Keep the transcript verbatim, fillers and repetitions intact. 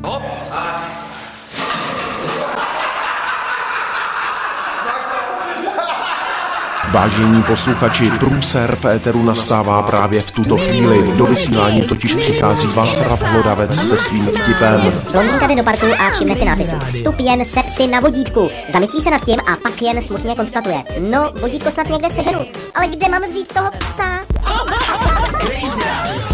Hop a... Vážení posluchači, průser v éteru nastává právě v tuto chvíli. Do vysílání totiž přichází Václav Hlodavec se svým vtipem. Blondýnka jde do parku a všimne si nápisu Vstup jen se psy na vodítku. Zamyslí se nad tím a pak jen smutně konstatuje: No, vodítko snad někde seženu, ale kde mám vzít toho psa?